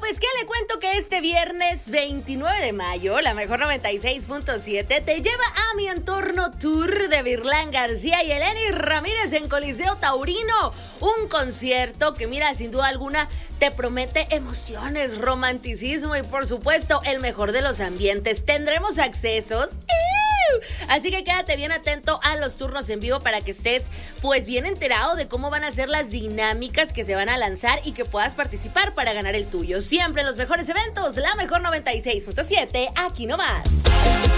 ¿sabes qué? Le cuento que este viernes 29 de mayo, la mejor 96.7 te lleva a Mi Entorno Tour de Virlán García y Eleni Ramírez en Coliseo Taurino. Un concierto que, mira, sin duda alguna te promete emociones, romanticismo y, por supuesto, el mejor de los ambientes. Tendremos accesos. Así que quédate bien atento a los turnos en vivo para que estés pues bien enterado de cómo van a ser las dinámicas que se van a lanzar y que puedas participar para ganar el tuyo. Siempre en los mejores eventos, la mejor 96.7, aquí nomás.